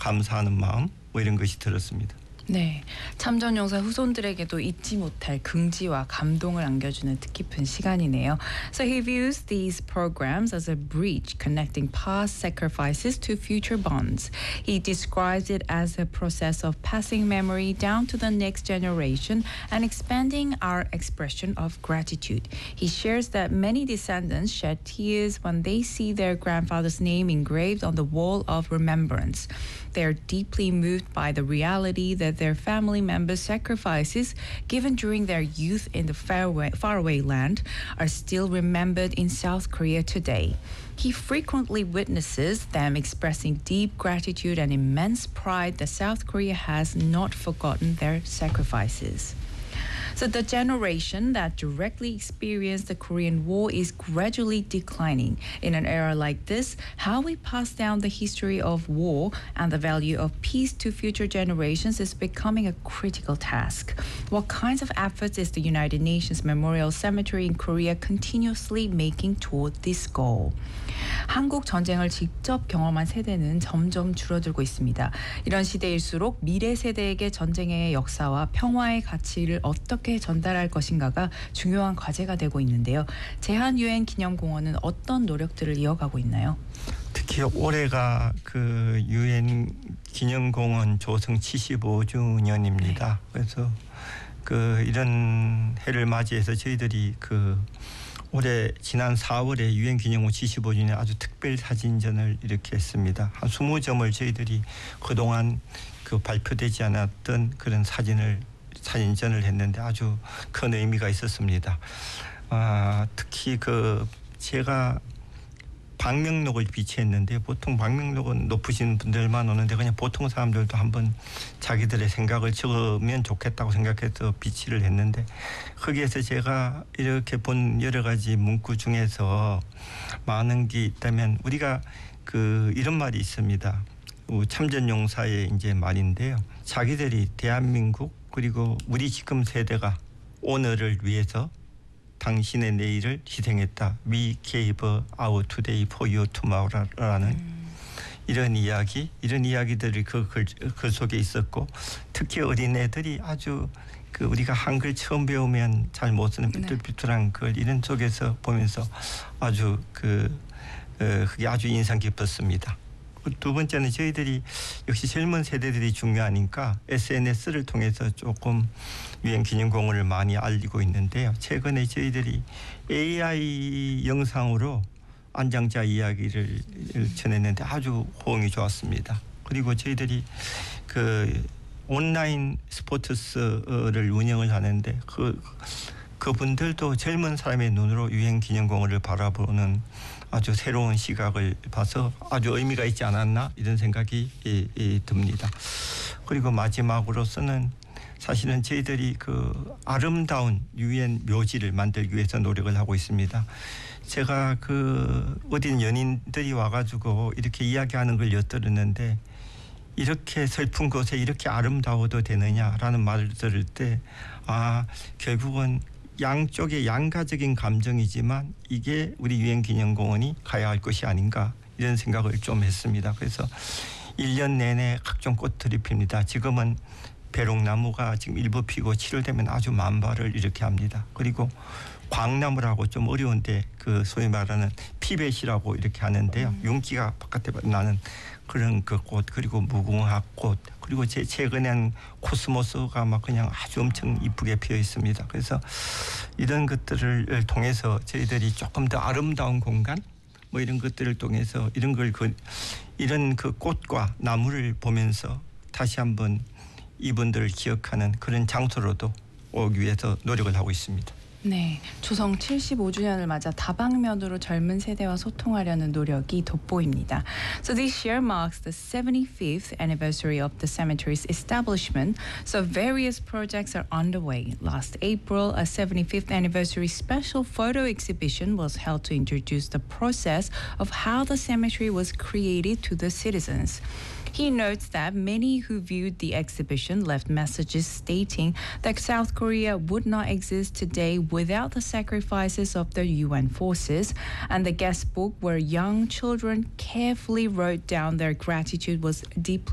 감사하는 마음 뭐 이런 것이 들었습니다. 네, 참전용사 후손들에게도 잊지 못할 긍지와 감동을 안겨주는 뜻깊은 시간이네요. So he views these programs as a bridge connecting past sacrifices to future bonds. He describes it as a process of passing memory down to the next generation and expanding our expression of gratitude. He shares that many descendants shed tears when they see their grandfather's name engraved on the wall of remembrance. They are deeply moved by the reality that their family members' sacrifices given during their youth in the faraway land are still remembered in South Korea today. He frequently witnesses them expressing deep gratitude and immense pride that South Korea has not forgotten their sacrifices. So the generation that directly experienced the Korean War is gradually declining. In an era like this, how we pass down the history of war and the value of peace to future generations is becoming a critical task. What kinds of efforts is the United Nations Memorial Cemetery in Korea continuously making toward this goal? 한국 전쟁을 직접 경험한 세대는 점점 줄어들고 있습니다. 이런 시대일수록 미래 세대에게 전쟁의 역사와 평화의 가치를 어떻게 전달할 것인가가 중요한 과제가 되고 있는데요. 제한유엔기념공원은 어떤 노력들을 이어가고 있나요? 특히 올해가 그 유엔 기념공원 조성 75주년입니다. 그래서 그 이런 해를 맞이해서 저희들이 그 올해 지난 4월에 유엔 기념공원 75주년에 아주 특별 사진전을 이렇게 했습니다. 한 20점을 저희들이 그동안 그 발표되지 않았던 그런 사진전을 했는데 아주 큰 의미가 있었습니다. 특히 그 제가 방명록을 비치했는데 보통 방명록은 높으신 분들만 오는데 그냥 보통 사람들도 한번 자기들의 생각을 적으면 좋겠다고 생각해서 비치를 했는데 거기에서 제가 이렇게 본 여러 가지 문구 중에서 많은 게 있다면 우리가 그 이런 말이 있습니다. 참전용사의 이제 말인데요. 자기들이 대한민국 그리고 우리 지금 세대가 오늘을 위해서 당신의 내일을 희생했다. We gave our today for your tomorrow라는 이런 이야기들이 그 속에 있었고 특히 어린애들이 아주 그 우리가 한글 처음 배우면 잘 못 쓰는 삐뚤삐뚤한 글 이런 속에서 보면서 아주 그게 아주 인상 깊었습니다. 두 번째는 저희들이 역시 젊은 세대들이 중요하니까 SNS를 통해서 조금 유엔 기념공원을 많이 알리고 있는데요. 최근에 저희들이 AI 영상으로 안장자 이야기를 전했는데 아주 호응이 좋았습니다. 그리고 저희들이 그 온라인 스포츠를 운영을 하는데 그분들도 젊은 사람의 눈으로 유엔 기념공원을 바라보는 아주 새로운 시각을 봐서 아주 의미가 있지 않았나 이런 생각이 듭니다. 그리고 마지막으로서는 사실은 저희들이 그 아름다운 유엔 묘지를 만들기 위해서 노력을 하고 있습니다. 제가 그 어린 연인들이 와가지고 이렇게 이야기하는 걸 엿들었는데 이렇게 슬픈 곳에 이렇게 아름다워도 되느냐라는 말을 들을 때 결국은 양쪽의 양가적인 감정이지만 이게 우리 유엔 기념공원이 가야 할 것이 아닌가 이런 생각을 좀 했습니다. 그래서 1년 내내 각종 꽃들이 핍니다. 지금은 배롱나무가 지금 일부 피고 7월 되면 아주 만발을 이렇게 합니다. 그리고 광나무라고 좀 어려운데 그 소위 말하는 피벳이라고 이렇게 하는데요. 윤기가 바깥에 나는 그런 그 꽃 그리고 무궁화꽃 그리고 최근엔 코스모스가 막 그냥 아주 엄청 이쁘게 피어 있습니다. 그래서 이런 것들을 통해서 저희들이 조금 더 아름다운 공간 뭐 이런 것들을 통해서 이런 그 꽃과 나무를 보면서 다시 한번 이분들을 기억하는 그런 장소로도 오기 위해서 노력을 하고 있습니다. 네, 조성 75주년을 맞아 다방면으로 젊은 세대와 소통하려는 노력이 돋보입니다. So this year marks the 75th anniversary of the cemetery's establishment, so various projects are underway. Last April, a 75th anniversary special photo exhibition was held to introduce the process of how the cemetery was created to the citizens. He notes that many who viewed the exhibition left messages stating that South Korea would not exist today without the sacrifices of the UN forces, and the guest book where young children carefully wrote down their gratitude was deeply